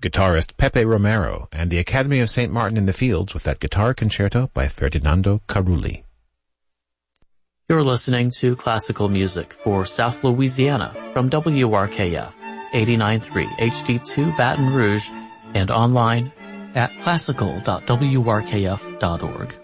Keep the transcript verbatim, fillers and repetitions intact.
guitarist Pepe Romero, and the Academy of Saint Martin in the Fields with that guitar concerto by Ferdinando Carulli. You're listening to classical music for South Louisiana from W R K F eighty-nine point three H D two Baton Rouge and online at classical dot w r k f dot org.